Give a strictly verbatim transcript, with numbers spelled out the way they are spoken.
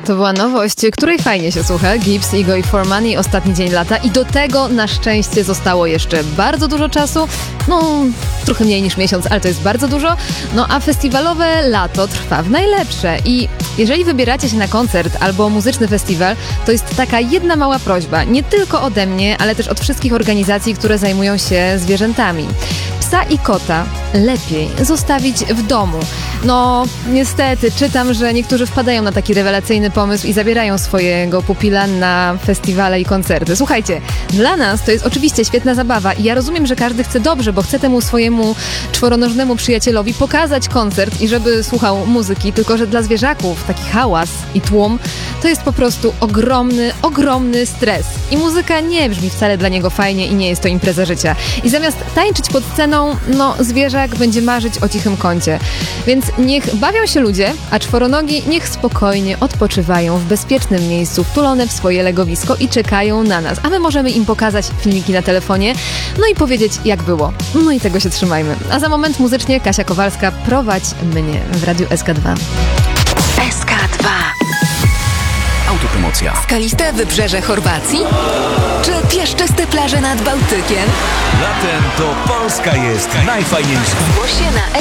To była nowość, której fajnie się słucha. Gibbs, Ego i For Money, ostatni dzień lata i do tego na szczęście zostało jeszcze bardzo dużo czasu. No, trochę mniej niż miesiąc, ale to jest bardzo dużo. No a festiwalowe lato trwa w najlepsze i jeżeli wybieracie się na koncert albo muzyczny festiwal, to jest taka jedna mała prośba, nie tylko ode mnie, ale też od wszystkich organizacji, które zajmują się zwierzętami. Psa i kota lepiej zostawić w domu. No, niestety, czytam, że niektórzy wpadają na taki rewelacyjny pomysł i zabierają swojego pupila na festiwale i koncerty. Słuchajcie, dla nas to jest oczywiście świetna zabawa i ja rozumiem, że każdy chce dobrze, bo chce temu swojemu czworonożnemu przyjacielowi pokazać koncert i żeby słuchał muzyki, tylko że dla zwierzaków taki hałas i tłum to jest po prostu ogromny, ogromny stres. I muzyka nie brzmi wcale dla niego fajnie i nie jest to impreza życia. I zamiast tańczyć pod sceną, no zwierzak będzie marzyć o cichym kącie. Więc niech bawią się ludzie, a czworonogi niech spokojnie odpoczywają w bezpiecznym miejscu, wtulone w swoje legowisko i czekają na nas. A my możemy im pokazać filmiki na telefonie, no i powiedzieć jak było. No i tego się trzymajmy. A za moment muzycznie Kasia Kowalska, Prowadź mnie w Radiu S K dwa. S K dwa. Autopromocja. Skaliste wybrzeże Chorwacji? Czy piaszczyste plaże nad Bałtykiem? Latem to Polska jest najfajniejsza. Zgłoś się na